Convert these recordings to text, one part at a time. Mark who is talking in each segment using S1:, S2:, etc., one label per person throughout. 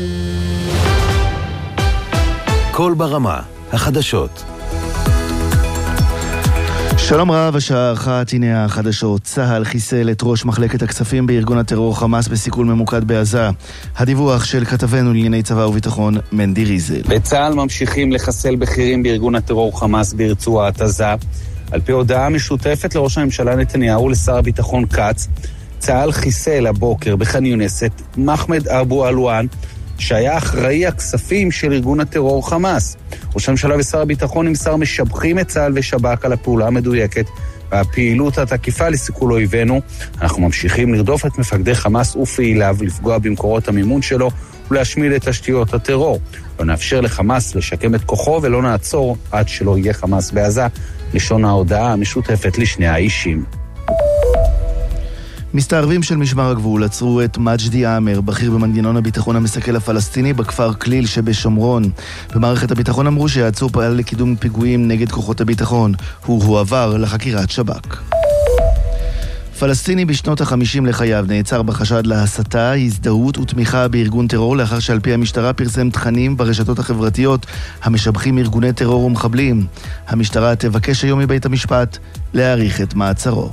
S1: כל ברמה, החדשות.
S2: שלום רב, השעה 1, הנה החדשות. צה"ל חיסל את ראש מחלקת הכספים בארגון הטרור חמאס בסיכול ממוקד בעזה. הדיווח של כתבנו לענייני צבא וביטחון מנדי ריזל.
S3: בצה"ל ממשיכים לחסל בכירים בארגון הטרור חמאס ברצועת עזה. על פי הודעה משותפת לראש הממשלה נתניהו ולשר הביטחון כץ, צה"ל חיסל הבוקר בח'אן יונס את מחמד אבו אלואן, שהיה אחראי הכספים של ארגון הטרור חמאס. ראש הממשלה ושר הביטחון נמסר משבחים את צה"ל ושב"כ על הפעולה המדויקת והפעילות התקיפה לסיכול אויבינו. אנחנו ממשיכים לרדוף את מפקדי חמאס ופעיליו, לפגוע במקורות המימון שלו ולהשמיד את תשתיות הטרור. לא נאפשר לחמאס לשקם את כוחו ולא נעצור עד שלא יהיה חמאס בעזה, לשון ההודעה המשותפת לשני האישים.
S2: מסתערבים של משמר הגבול עצרו את מג'די עאמר, בכיר במנגנון הביטחון המסכל הפלסטיני בכפר כליל שבשומרון. במערכת הביטחון אמרו שהעצור פעל לקידום פיגועים נגד כוחות הביטחון. הוא הועבר לחקירת שב"כ. פלסטיני בשנות ה-50 לחייו נעצר בחשד להסתה, הזדהות ותמיכה בארגון טרור, לאחר שעל פי המשטרה פרסם תכנים ברשתות החברתיות המשבחים ארגוני טרור ומחבלים. המשטרה תבקש היום מבית המשפט להאריך את מעצרו.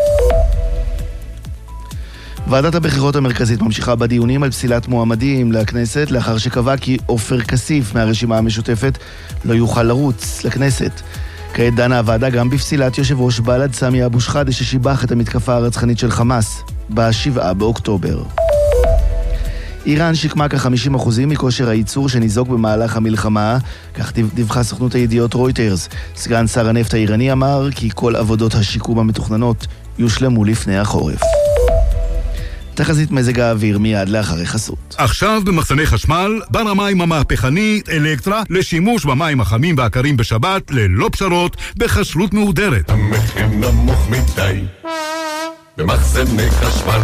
S2: ועדת הבחירות המרכזית ממשיכה בדיונים על פסילת מועמדים לכנסת, לאחר שקבע כי עופר כסיף מהרשימה המשותפת לא יוכל לרוץ לכנסת. כעת דנה הוועדה גם בפסילת יושב ראש בל"ד סמי אבו שחאדה, ששיבח את המתקפה הרצחנית של חמאס ב-7 באוקטובר. איראן שיקמה כ-50% מכושר הייצור שניזוק במהלך המלחמה, כך דיווחה סוכנות הידיעות רויטרס. סגן שר הנפט האיראני אמר כי כל עבודות השיקום המתוכננות יושלמו לפני החורף. תחזית מזג האוויר מיד לאחרי חסות.
S4: עכשיו במחסני חשמל, בר המים המהפכני אלקטרה, לשימוש במים החמים והקרים בשבת, ללא פשרות, בחשלות מהודרת.
S5: המחיר נמוך מדי במחסני חשמל.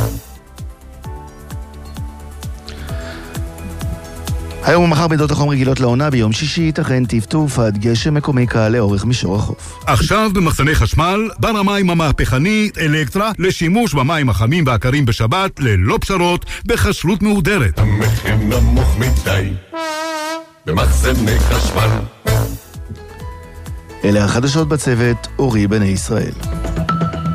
S2: היום ומחר בידות החום רגילות לעונה, ביום שישי ייתכן טפטוף עד גשם מקומי קל לאורך מישור החוף.
S4: עכשיו במחסני חשמל, בר המים המהפכני אלקטרה, לשימוש במים החמים והקרים בשבת, ללא פשרות, בחשלות מהודרת.
S5: המחיר נמוך מדי במחסני חשמל.
S2: אלה החדשות בצוות, אורי בני ישראל.